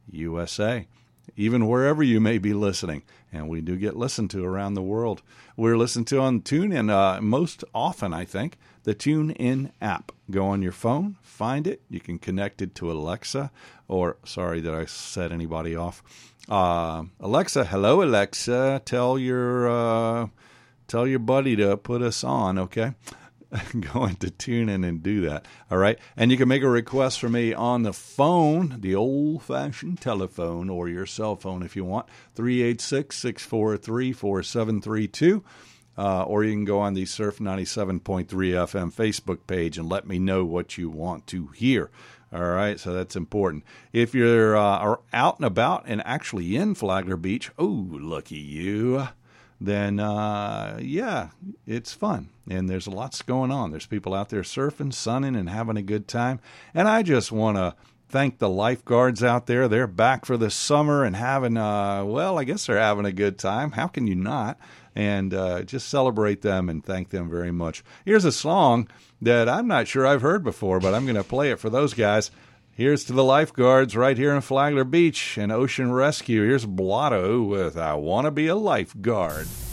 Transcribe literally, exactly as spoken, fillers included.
U S A, even wherever you may be listening. And we do get listened to around the world. We're listened to on TuneIn uh, most often, I think, the TuneIn app. Go on your phone, find it. You can connect it to Alexa, or, sorry, did I set anybody off? Uh, Alexa, hello, Alexa, tell your, uh, tell your buddy to put us on, okay? Go into TuneIn and do that, all right? And you can make a request for me on the phone, the old-fashioned telephone, or your cell phone if you want, three eight six, six four three, four seven three two. Uh, or you can go on the Surf ninety-seven point three F M Facebook page and let me know what you want to hear. All right, so that's important. If you're uh, are out and about and actually in Flagler Beach, oh, lucky you, then, uh, yeah, it's fun. And there's lots going on. There's people out there surfing, sunning, and having a good time. And I just want to thank the lifeguards out there. They're back for the summer and having, uh, well, I guess they're having a good time. How can you not? And uh, just celebrate them and thank them very much. Here's a song that I'm not sure I've heard before, but I'm going to play it for those guys. Here's to the lifeguards right here in Flagler Beach and Ocean Rescue. Here's Blotto with I Want to Be a Lifeguard.